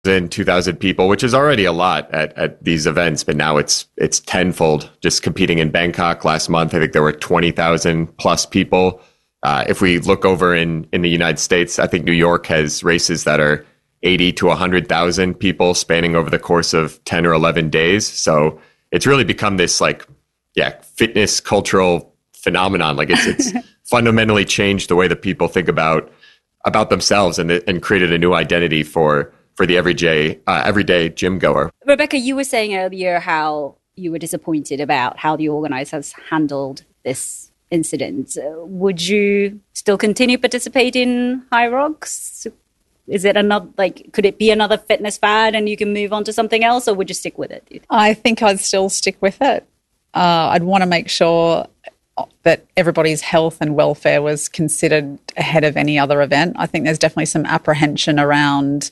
2,000 people, which is already a lot at these events, but now it's tenfold. Just competing in Bangkok last month, I think there were 20,000 plus people. If we look over in the United States, I think New York has races that are 80 to 100,000 people spanning over the course of 10 or 11 days. So it's really become this fitness cultural phenomenon. Like it's fundamentally changed the way that people think about themselves and created a new identity for the everyday gym goer. Rebecca, you were saying earlier how you were disappointed about how the organizers handled this incident. Would you still continue to participate in HYROX? Is it could it be another fitness fad and you can move on to something else, or would you stick with it? I think I'd still stick with it. I'd want to make sure that everybody's health and welfare was considered ahead of any other event. I think there's definitely some apprehension around,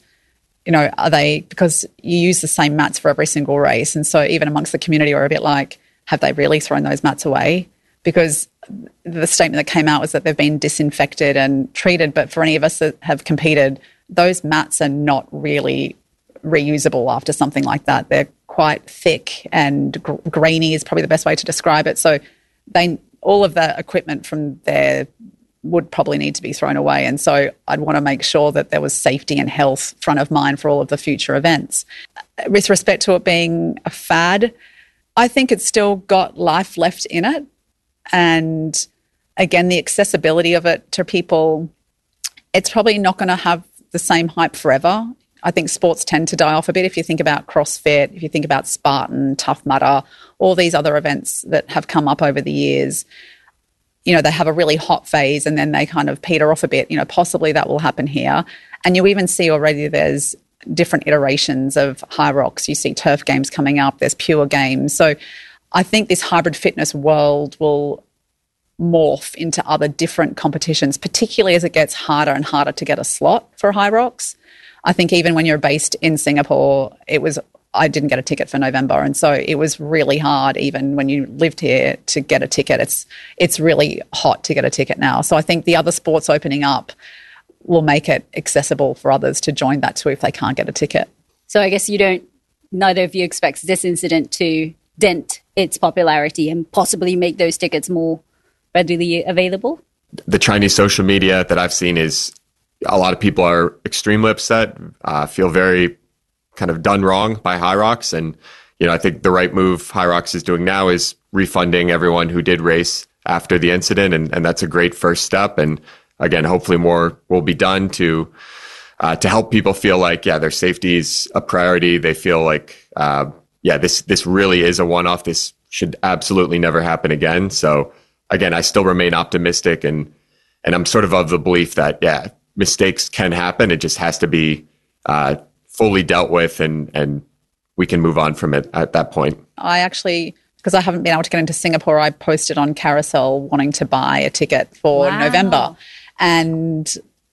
because you use the same mats for every single race. And so even amongst the community, we're a bit like, have they really thrown those mats away? Because the statement that came out was that they've been disinfected and treated. But for any of us that have competed, those mats are not really reusable after something like that. They're quite thick and grainy is probably the best way to describe it. So all of the equipment from there would probably need to be thrown away. And so I'd want to make sure that there was safety and health front of mind for all of the future events. With respect to it being a fad, I think it's still got life left in it. And again, the accessibility of it to people, it's probably not going to have the same hype forever. I think sports tend to die off a bit. If you think about CrossFit, if you think about Spartan, Tough Mudder, all these other events that have come up over the years, they have a really hot phase and then they kind of peter off a bit. Possibly that will happen here. And you even see already there's different iterations of HYROX. You see turf games coming up, there's pure games. So I think this hybrid fitness world will morph into other different competitions, particularly as it gets harder and harder to get a slot for HYROX. I think even when you're based in Singapore, I didn't get a ticket for November. And so it was really hard, even when you lived here, to get a ticket. It's really hot to get a ticket now. So I think the other sports opening up will make it accessible for others to join that too if they can't get a ticket. So I guess neither of you expects this incident to dent its popularity and possibly make those tickets more readily available? The Chinese social media that I've seen is a lot of people are extremely upset, feel very kind of done wrong by HYROX. And, I think the right move HYROX is doing now is refunding everyone who did race after the incident. And that's a great first step. And again, hopefully more will be done to help people feel like, their safety is a priority. They feel like, this really is a one-off. This should absolutely never happen again. So again, I still remain optimistic and I'm sort of the belief that, mistakes can happen. It just has to be fully dealt with and we can move on from it at that point. I actually, because I haven't been able to get into Singapore, I posted on Carousel wanting to buy a ticket for November. And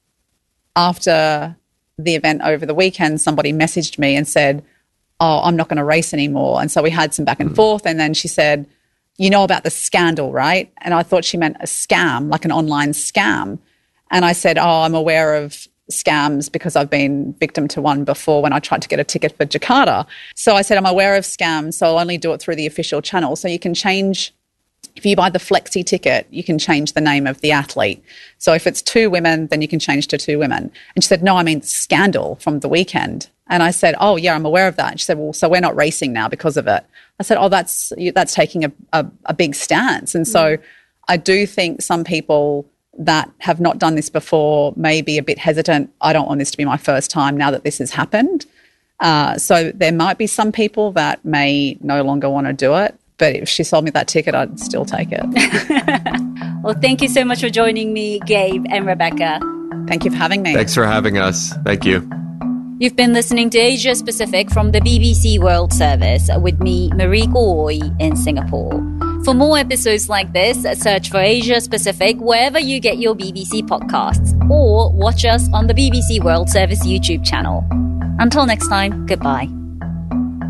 after the event over the weekend, somebody messaged me and said, I'm not going to race anymore. And so we had some back and forth. And then she said, you know about the scandal, right? And I thought she meant a scam, like an online scam. And I said, I'm aware of scams because I've been victim to one before when I tried to get a ticket for Jakarta. So I said, I'm aware of scams, so I'll only do it through the official channel. So you can change, if you buy the flexi ticket, you can change the name of the athlete. So if it's 2 women, then you can change to 2 women. And she said, no, I mean scandal from the weekend. And I said, I'm aware of that. And she said, well, so we're not racing now because of it. I said, that's taking a big stance. And so I do think some people that have not done this before may be a bit hesitant. I don't want this to be my first time now that this has happened. So there might be some people that may no longer want to do it. But if she sold me that ticket, I'd still take it. Well, thank you so much for joining me, Gabe and Rebecca. Thank you for having me. Thanks for having us. Thank you. You've been listening to Asia Pacific from the BBC World Service with me, Marie Kooi, in Singapore. For more episodes like this, search for Asia Pacific wherever you get your BBC podcasts or watch us on the BBC World Service YouTube channel. Until next time, goodbye.